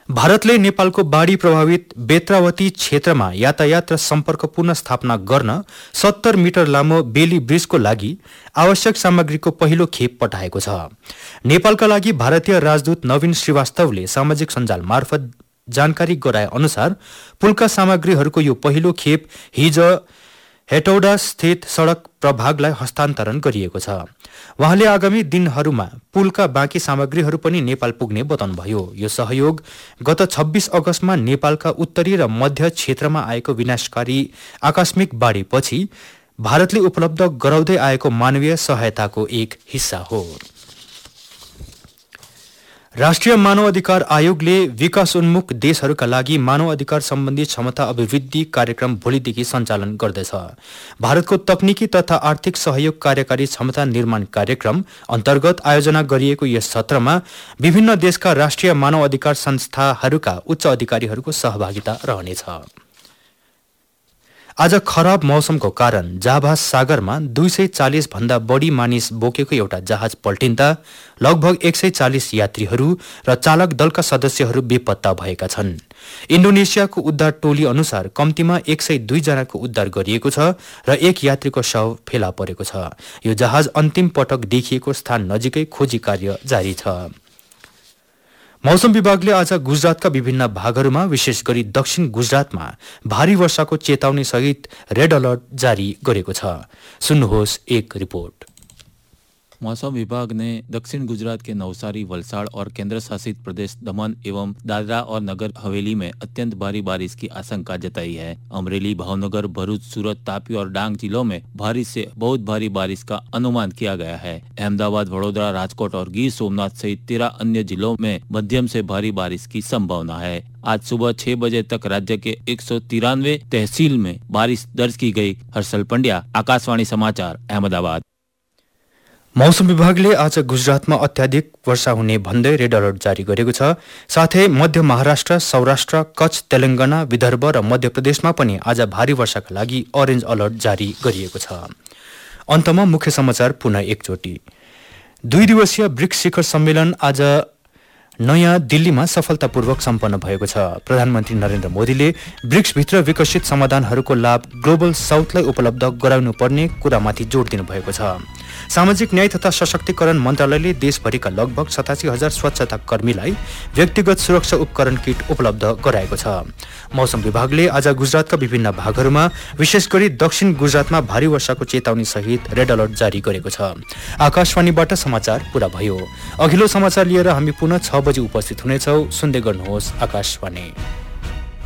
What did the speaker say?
भारतले नेपालको बाढी प्रभावित बेत्रावती क्षेत्रमा यातायात र सम्पर्क पुनः स्थापना गर्न 70 मिटर लामो बेली ब्रिजको लागि आवश्यक सामग्रीको पहिलो खेप पठाएको छ। नेपालका लागि भारतीय राजदूत नवीन श्रीवास्तवले सामाजिक सञ्जाल मार्फत जानकारी गराए अनुसार पुलका सामग्रीहरूको यो पहिलो खेप हिज हेटौडा स्थित सड़क प्रभागलाई हस्तान्तरण गरिएको छ। वहाँले आगामी दिनहरूमा पुलका बाँकी सामग्रीहरू पनि नेपाल पुग्ने बताउनुभयो। यो सहयोग गत 26 अगस्तमा नेपालका उत्तरी र मध्य क्षेत्रमा आएको विनाशकारी आकस्मिक बाढीपछि भारतले उपलब्ध गराउँदै आएको मानवीय सहायताको एक हिस्सा हो। राष्ट्रिय मानव अधिकार आयोगले विकासोन्मुख देशहरूका लागि मानव अधिकार सम्बन्धी क्षमता अभिवृद्धि कार्यक्रम भोलिदेखि सञ्चालन गर्दैछ। भारतको तकनिकी तथा आर्थिक सहयोग कार्यकारी क्षमता निर्माण कार्यक्रम अन्तर्गत आयोजना गरिएको यस सत्रमा विभिन्न देशका राष्ट्रिय मानव अधिकार संस्थाहरूका उच्च अधिकारीहरूको सहभागिता रहनेछ। आज खराब मौसमको कारण जाभा सागरमा 240 भन्दा बढी मानिस बोकेको एउटा जहाज पल्टिँदा लगभग 140 यात्रीहरू र चालक दलका सदस्यहरू बेपत्ता भएका छन्। इन्डोनेसियाको उद्धार टोली अनुसार कम्तीमा 102 जनाको उद्धार गरिएको छ र एक यात्रीको शव फेला परेको छ। यो जहाज अन्तिम पटक देखिएको स्थान नजिकै खोजी कार्य जारी छ। मौसम विभागले आज गुजरातका विभिन्न भागहरूमा विशेष गरी दक्षिण गुजरातमा भारी वर्षाको चेतावनी सहित रेड अलर्ट जारी गरेको छ। सुन्नुहोस् एक रिपोर्ट। मौसम विभाग ने दक्षिण गुजरात के नवसारी, वलसाड़ और केंद्र शासित प्रदेश दमन एवं दादरा और नगर हवेली में अत्यंत भारी बारिश की आशंका जताई है। अमरेली, भावनगर, भरूच, सूरत, तापी और डांग जिलों में भारी से बहुत भारी बारिश का अनुमान किया गया है। अहमदाबाद, वडोदरा, राजकोट और गिर सोमनाथ सहित 13 अन्य जिलों में मध्यम से भारी बारिश की संभावना है। आज सुबह 6 बजे तक राज्य के 193 तहसील में बारिश दर्ज की गई। हर्षल पंड्या, आकाशवाणी समाचार, अहमदाबाद। मौसम विभागले आज गुजरातमा अत्याधिक वर्षा हुने भन्दै रेड अलर्ट जारी गरेको छ। साथै मध्य महाराष्ट्र, सौराष्ट्र, कच्छ, तेलंगाना, विदर्भ र मध्य प्रदेशमा पनि आज भारी वर्षाका लागि अरेन्ज अलर्ट जारी गरिएको छ। अन्तमा मुख्य समाचार पुनः एकचोटि। 2 दिवसीय ब्रिक्स शिखर सम्मेलन आज नयाँ दिल्लीमा सफलतापूर्वक सम्पन्न भएको छ। प्रधानमन्त्री नरेन्द्र मोदीले ब्रिक्सभित्र विकसित समाधानहरूको लाभ ग्लोबल साउथलाई उपलब्ध गराउनु पर्ने कुरामाथि जोड दिनुभएको छ। सामाजिक न्याय तथा सशक्तिकरण मन्त्रालयले देशभरिका लगभग 87,000 स्वच्छता कर्मीलाई व्यक्तिगत सुरक्षा उपकरण किट उपलब्ध गराएको छ। मौसम विभागले आज गुजरातका विभिन्न भागहरूमा विशेष गरी दक्षिण गुजरातमा भारी वर्षाको चेतावनी सहित रेड अलर्ट जारी गरेको छ। आकाशवाणीबाट समाचार पूरा भयो। अघिल्लो समाचार लिएर हामी पुनः 6 बजे उपस्थित हुनेछौं। सुन्दै गर्नुहोस् आकाशवाणी।